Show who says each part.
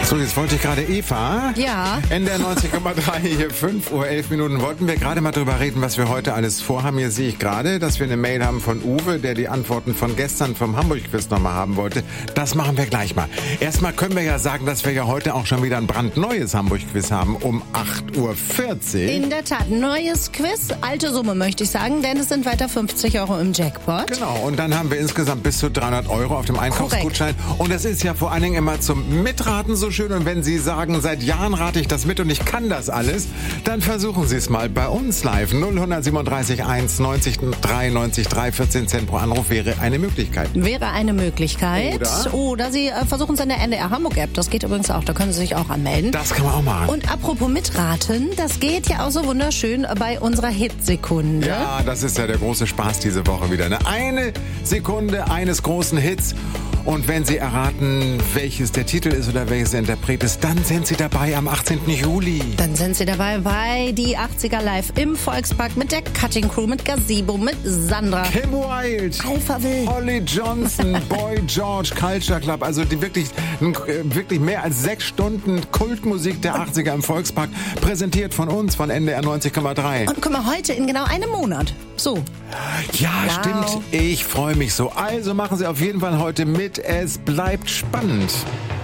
Speaker 1: So, jetzt wollte ich gerade Eva.
Speaker 2: Ja.
Speaker 1: NDR 90,3 hier 5:11 Uhr. Wollten wir gerade mal drüber reden, was wir heute alles vorhaben. Hier sehe ich gerade, dass wir eine Mail haben von Uwe, der die Antworten von gestern vom Hamburg-Quiz nochmal haben wollte. Das machen wir gleich mal. Erstmal können wir ja sagen, dass wir ja heute auch schon wieder ein brandneues Hamburg-Quiz haben um 8:40 Uhr.
Speaker 2: In der Tat, neues Quiz, alte Summe möchte ich sagen, denn es sind weiter 50 Euro im Jackpot.
Speaker 1: Genau, und dann haben wir insgesamt bis zu 300 Euro auf dem Einkaufsgutschein. Korrekt. Und das ist ja vor allen Dingen immer zum Mitraten so schön. Und wenn Sie sagen, seit Jahren rate ich das mit und ich kann das alles, dann versuchen Sie es mal bei uns live. 0137 1 90 93 3 14 Cent pro Anruf wäre eine Möglichkeit.
Speaker 2: Wäre eine Möglichkeit.
Speaker 1: Oder
Speaker 2: Sie versuchen es in der NDR Hamburg App. Das geht übrigens auch. Da können Sie sich auch anmelden.
Speaker 1: Das kann man auch machen.
Speaker 2: Und apropos mitraten, das geht ja auch so wunderschön bei unserer Hitsekunde.
Speaker 1: Ja, das ist ja der große Spaß diese Woche wieder. Eine Sekunde eines großen Hits. Und wenn Sie erraten, welches der Titel ist oder welches der Interpret ist, dann sind Sie dabei am 18. Juli.
Speaker 2: Dann sind Sie dabei bei die 80er Live im Volkspark mit der Cutting Crew, mit Gazebo, mit Sandra.
Speaker 1: Kim Wilde.
Speaker 2: Alpha Will.
Speaker 1: Holly Johnson, Boy George, Culture Club. Also die wirklich mehr als 6 Stunden Kultmusik der 80er im Volkspark. Präsentiert von uns, von NDR 90,3.
Speaker 2: Und guck mal, heute in genau einem Monat. So.
Speaker 1: Ja, wow. Stimmt. Ich freue mich so. Also machen Sie auf jeden Fall heute mit. Es bleibt spannend.